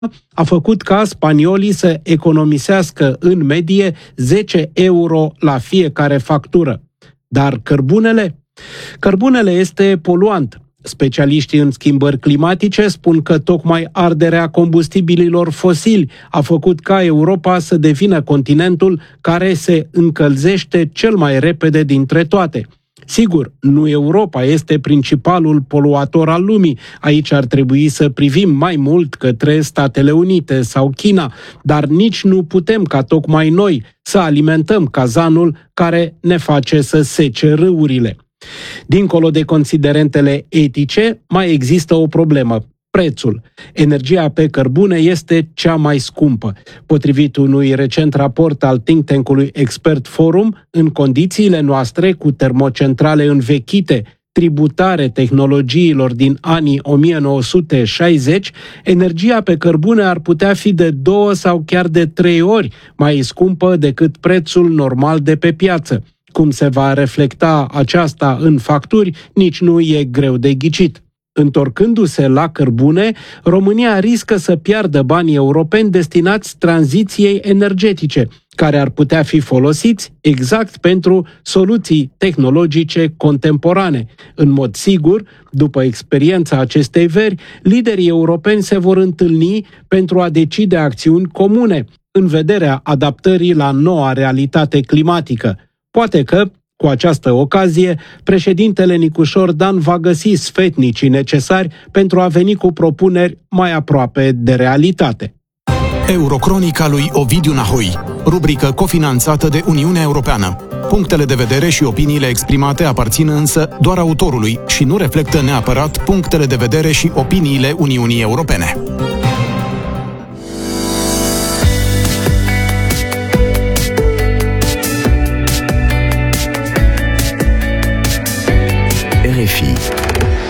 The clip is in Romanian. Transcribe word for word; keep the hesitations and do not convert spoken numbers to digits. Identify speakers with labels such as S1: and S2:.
S1: a făcut ca spaniolii să economisească în medie zece euro la fiecare factură. Dar cărbunele? Cărbunele este poluant. Specialiștii în schimbări climatice spun că tocmai arderea combustibililor fosili a făcut ca Europa să devină continentul care se încălzește cel mai repede dintre toate. Sigur, nu Europa este principalul poluator al lumii. Aici ar trebui să privim mai mult către Statele Unite sau China, dar nici nu putem ca tocmai noi să alimentăm cazanul care ne face să sece râurile. Dincolo de considerentele etice, mai există o problemă: prețul. Energia pe cărbune este cea mai scumpă. Potrivit unui recent raport al think tank-ului Expert Forum, în condițiile noastre, cu termocentrale învechite, tributare tehnologiilor din anii o mie nouă sute șaizeci, energia pe cărbune ar putea fi de două sau chiar de trei ori mai scumpă decât prețul normal de pe piață. Cum se va reflecta aceasta în facturi, nici nu e greu de ghicit. Întorcându-se la cărbune, România riscă să piardă banii europeni destinați tranziției energetice, care ar putea fi folosiți exact pentru soluții tehnologice contemporane. În mod sigur, după experiența acestei veri, liderii europeni se vor întâlni pentru a decide acțiuni comune în vederea adaptării la noua realitate climatică. Poate că, cu această ocazie, președintele Nicușor Dan va găsi sfetnicii necesari pentru a veni cu propuneri mai aproape de realitate.
S2: Eurocronica lui Ovidiu Nahoi, rubrică cofinanțată de Uniunea Europeană. Punctele de vedere și opiniile exprimate aparțin însă doar autorului și nu reflectă neapărat punctele de vedere și opiniile Uniunii Europene.